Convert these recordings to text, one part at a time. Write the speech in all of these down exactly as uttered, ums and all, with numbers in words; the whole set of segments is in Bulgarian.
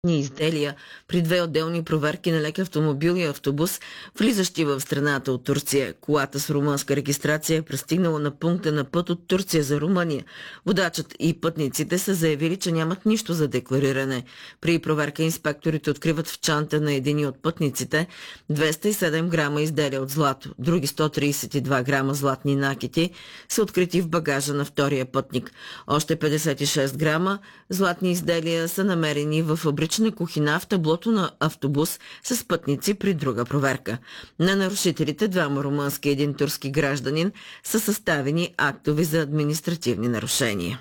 изделия при две отделни проверки на лек автомобил и автобус, влизащи в страната от Турция. Колата с румънска регистрация е пристигнала на пункта на път от Турция за Румъния. Водачът и пътниците са заявили, че нямат нищо за деклариране. При проверка инспекторите откриват в чанта на едини от пътниците двеста и седем грама изделия от злато. Други сто тридесет и два грама златни накити са открити в багажа на втория пътник. Още петдесет и шест грама златни изделия са намерени в фабрична кухина в таблото на автобус с пътници при друга проверка. На нарушителите, двама румънски и един турски гражданин, са съставени актове за административни нарушения.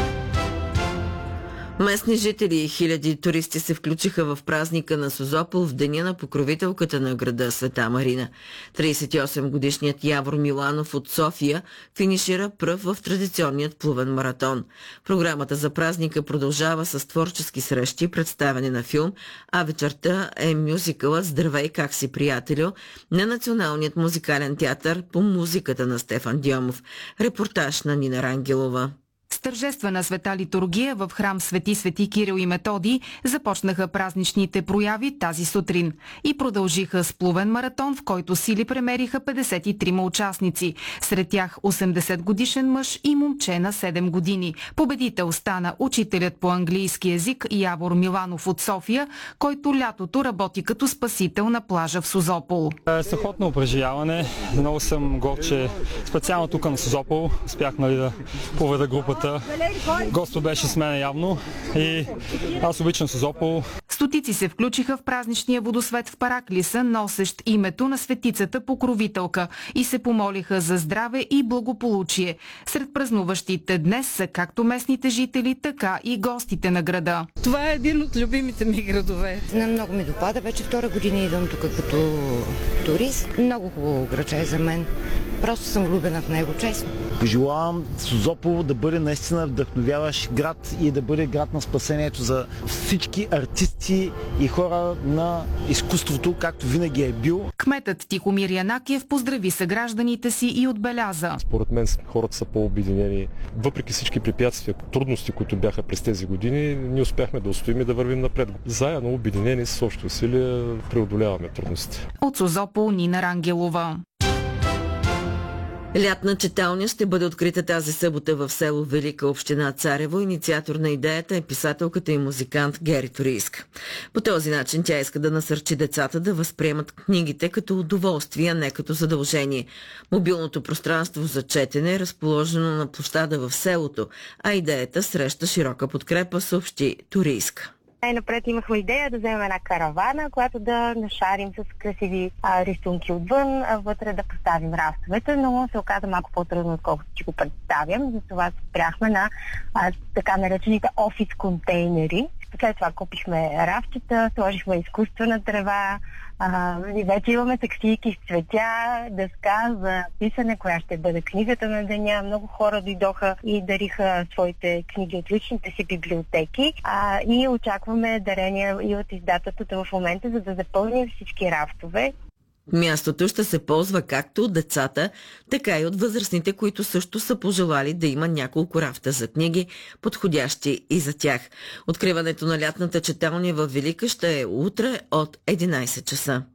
Местни жители и хиляди туристи се включиха в празника на Созопол в деня на покровителката на града Света Марина. тридесет и осем годишният Явор Миланов от София финишира пръв в традиционният плувен маратон. Програмата за празника продължава с творчески срещи, представяне на филм, а вечерта е мюзикълът "Здравей, как си, приятелю" на Националният музикален театър по музиката на Стефан Дьомов. Репортаж на Нина Рангелова. С тържествена света литургия в храм Свети Свети Кирил и Методий започнаха празничните прояви тази сутрин и продължиха с плувен маратон, в който сили премериха петдесет и трима участници. Сред тях осемдесет годишен мъж и момче на седем години. Победител стана учителят по английски език Явор Миланов от София, който лятото работи като спасител на плажа в Созопол. Страхотно преживяване. Много съм горд, че специално тук на Созопол успях, нали, да поведа групата. Господ беше с мен явно и аз обичам Созопол. Стотици се включиха в празничния водосвет в Параклиса, носещ името на светицата покровителка, и се помолиха за здраве и благополучие. Сред празнуващите днес са както местните жители, така и гостите на града. Това е един от любимите ми градове. Не, много ми допада. Вече втора година идвам тук като турист. Много хубаво градче е за мен. Просто съм влюбена в него, честно. Пожелавам Созопол да бъде наистина вдъхновяващ град и да бъде град на спасението за всички артисти и хора на изкуството, както винаги е бил. Кметът Тихомир Янакиев поздрави съгражданите си и отбеляза: според мен хората са по-обединени. Въпреки всички препятствия, трудности, които бяха през тези години, ние успяхме да устоим и да вървим напред. Заедно, обединени с общи усилия, преодоляваме трудности. От Созопол, Нина Рангелова. Лятна читалня ще бъде открита тази събота в село Велика, община Царево. Инициатор на идеята е писателката и музикант Гери Турийска. По този начин тя иска да насърчи децата да възприемат книгите като удоволствие, а не като задължение. Мобилното пространство за четене е разположено на площада в селото, а идеята среща широка подкрепа, съобщи Турийска. Най-напред имахме идея да вземем една каравана, която да нашарим с красиви а, рисунки отвън, а вътре да поставим рафтовете, но се оказа малко по-трудно, отколкото си го представям. Затова спряхме на а, така наречените офис контейнери. След това купихме рафтчета, сложихме изкуствена трева, а, и вече имаме таксийки с цветя, дъска за писане, коя ще бъде книгата на деня. Много хора дойдоха и дариха своите книги от личните си библиотеки, а, и очакваме дарения и от издателството в момента, за да запълним всички рафтове. Мястото ще се ползва както от децата, така и от възрастните, които също са пожелали да има няколко рафта за книги, подходящи и за тях. Откриването на лятната читалня във Велика ще е утре от единайсет часа.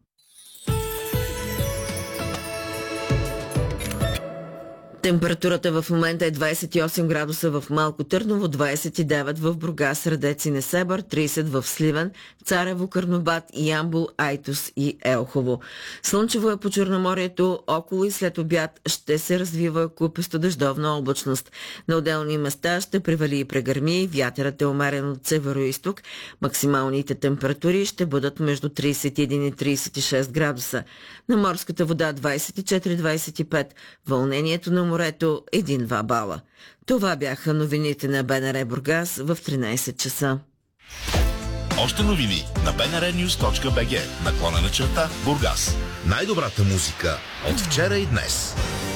Температурата в момента е двайсет и осем градуса в Малко Търново, двайсет и девет в Бургас, Средец и Несебър, трийсет в Сливен, Царево, Карнобат, Ямбол, Айтос и Елхово. Слънчево е по Черноморието, около и след обяд ще се развива купесто дъждовна облачност. На отделни места ще превали и прегърми, вятърът е умерен от северо-исток. Максималните температури ще бъдат между трийсет и един и трийсет и шест градуса. На морската вода двайсет и четири до двайсет и пет, вълнението на морето един-два бала. Това бяха новините на БНР Бургас в тринайсет часа. Още новини на би ен ар нюз точка би джи, наклонена черта Бургас. Най-добрата музика от вчера и днес.